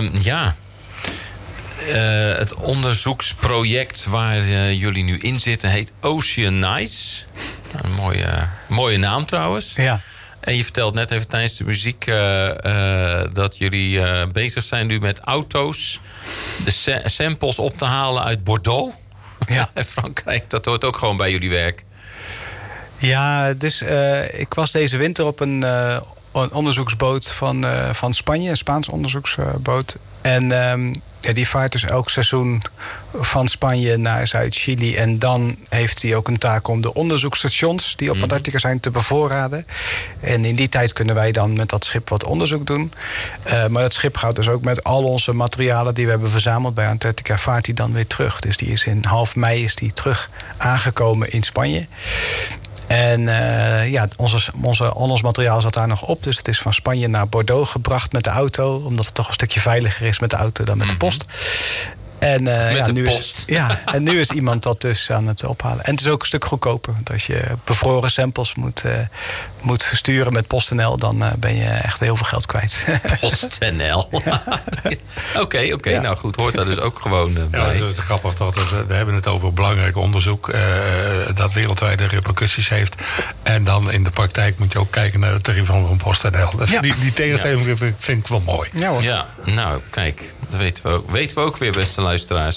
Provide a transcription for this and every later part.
Het onderzoeksproject waar jullie nu in zitten heet Oceanize. Een mooie naam trouwens. Ja. En je vertelt net even tijdens de muziek dat jullie bezig zijn nu met auto's. De samples op te halen uit Bordeaux. Ja. En Frankrijk, dat hoort ook gewoon bij jullie werk. Ja, dus ik was deze winter op een onderzoeksboot van Spanje. Een Spaans onderzoeksboot. En die vaart dus elk seizoen van Spanje naar Zuid-Chili. En dan heeft hij ook een taak om de onderzoeksstations die op Antarctica zijn te bevoorraden. En in die tijd kunnen wij dan met dat schip wat onderzoek doen. Maar dat schip gaat dus ook met al onze materialen die we hebben verzameld bij Antarctica, vaart hij dan weer terug. Dus die is in half mei terug aangekomen in Spanje. En ons materiaal zat daar nog op. Dus het is van Spanje naar Bordeaux gebracht met de auto. Omdat het toch een stukje veiliger is met de auto dan met de post. En, en nu is iemand dat dus aan het ophalen. En het is ook een stuk goedkoper. Want als je bevroren samples moet versturen met PostNL, dan ben je echt heel veel geld kwijt. PostNL. Oké. Nou goed, hoort daar dus ook gewoon bij. Ja, het is grappig dat we hebben het over belangrijk onderzoek dat wereldwijde repercussies heeft. En dan in de praktijk moet je ook kijken naar het tarief van PostNL. Die tegenstelling vind ik wel mooi. Ja, hoor. Ja, nou kijk, dat weten we ook weer, beste luisteraars.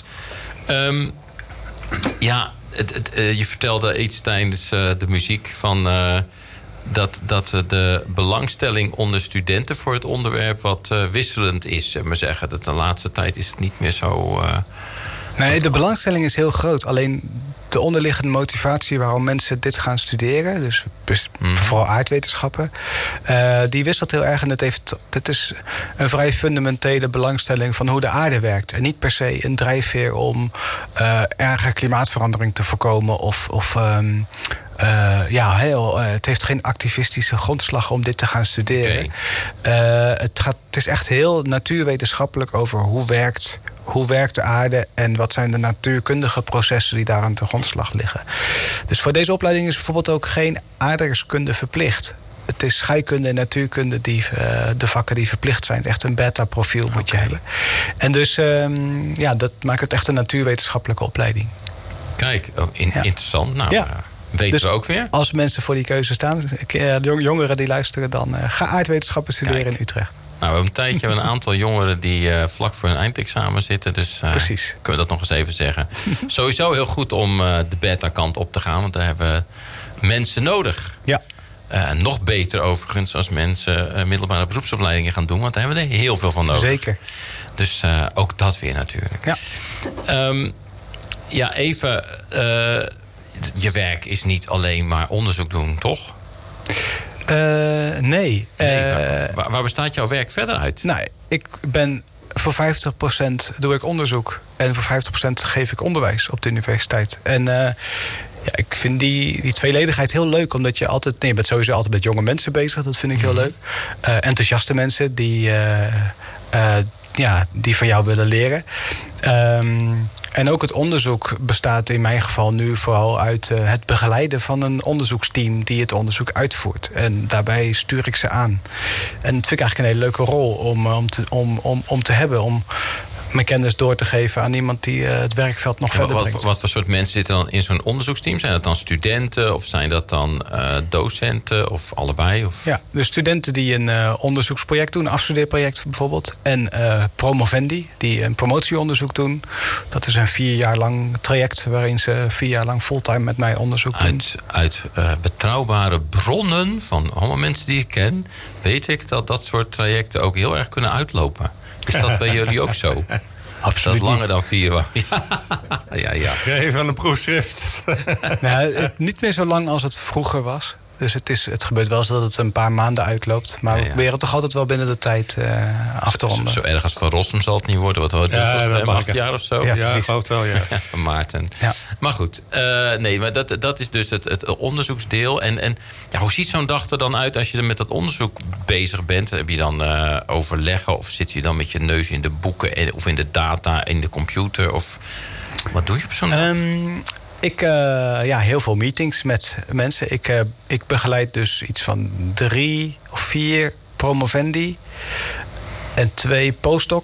Je vertelde iets tijdens de muziek van dat de belangstelling onder studenten voor het onderwerp wat wisselend is. Maar zeggen dat de laatste tijd is het niet meer zo. Nee, de belangstelling is heel groot. Alleen de onderliggende motivatie waarom mensen dit gaan studeren, dus vooral aardwetenschappen, die wisselt heel erg. En het is een vrij fundamentele belangstelling van hoe de aarde werkt. En niet per se een drijfveer om erge klimaatverandering te voorkomen. Het heeft geen activistische grondslag om dit te gaan studeren. Okay. Het is echt heel natuurwetenschappelijk over hoe werkt de aarde en wat zijn de natuurkundige processen die daar aan de grondslag liggen. Dus voor deze opleiding is bijvoorbeeld ook geen aardrijkskunde verplicht. Het is scheikunde en natuurkunde de vakken die verplicht zijn. Echt een beta-profiel moet je hebben. En dus dat maakt het echt een natuurwetenschappelijke opleiding. Kijk, interessant. Nou, weten we ook weer. Als mensen voor die keuze staan, jongeren die luisteren, dan ga aardwetenschappen studeren in Utrecht. Nou, we hebben een tijdje een aantal jongeren die vlak voor hun eindexamen zitten. Dus precies. Kunnen we dat nog eens even zeggen. Sowieso heel goed om de beta-kant op te gaan. Want daar hebben we mensen nodig. Ja. Nog beter overigens als mensen middelbare beroepsopleidingen gaan doen. Want daar hebben we er heel veel van nodig. Zeker. Dus ook dat weer natuurlijk. Ja. Even. Je werk is niet alleen maar onderzoek doen, toch? Nee. Waar bestaat jouw werk verder uit? Nou, ik ben voor 50% doe ik onderzoek. En voor 50% geef ik onderwijs op de universiteit. En ik vind die tweeledigheid heel leuk. Omdat je bent sowieso altijd met jonge mensen bezig. Dat vind ik heel leuk. Enthousiaste mensen die van jou willen leren. En ook het onderzoek bestaat in mijn geval nu vooral uit het begeleiden van een onderzoeksteam die het onderzoek uitvoert. En daarbij stuur ik ze aan. En dat vind ik eigenlijk een hele leuke rol om te hebben. Om mijn kennis door te geven aan iemand die het werkveld nog verder brengt. Wat voor soort mensen zitten dan in zo'n onderzoeksteam? Zijn dat dan studenten of zijn dat dan docenten of allebei? Of? Ja, dus studenten die een onderzoeksproject doen, een afstudeerproject bijvoorbeeld. En promovendi die een promotieonderzoek doen. Dat is een 4 jaar lang traject waarin ze 4 jaar lang fulltime met mij onderzoek doen. Uit betrouwbare bronnen van allemaal mensen die ik ken, weet ik dat soort trajecten ook heel erg kunnen uitlopen. Is dat bij jullie ook zo? Absoluut dat langer dan 4 jaar. Ja. Schrijf aan een proefschrift. Niet meer zo lang als het vroeger was. Dus het gebeurt wel eens dat het een paar maanden uitloopt. Maar we proberen toch altijd wel binnen de tijd af te ronden. Zo erg als Van Rossum zal het niet worden. Wat we 8 jaar of zo. Ja, ik geloof het wel, ja. Van Maarten. Ja. Maar goed, maar dat is dus het onderzoeksdeel. En hoe ziet zo'n dag er dan uit als je er met dat onderzoek bezig bent? Heb je dan overleggen of zit je dan met je neus in de boeken of in de data, in de computer? Of wat doe je op zo'n dag? Heel veel meetings met mensen. Ik begeleid dus iets van 3 of 4 promovendi en 2 postdocs.